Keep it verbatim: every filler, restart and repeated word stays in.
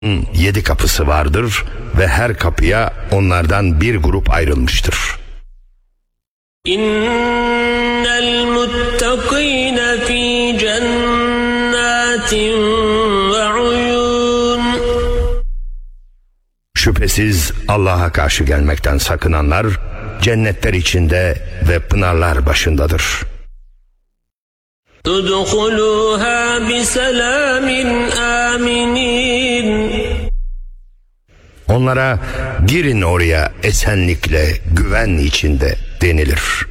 Yedi kapısı vardır ve her kapıya onlardan bir grup ayrılmıştır. İnnel muttakîne fî cennâtin ve uyûn. Şüphesiz Allah'a karşı gelmekten sakınanlar cennetler içinde ve pınarlar başındadır. Tudkhulûhâ biselâmin âminîn. Onlara girin oraya esenlikle, güven içinde denilir.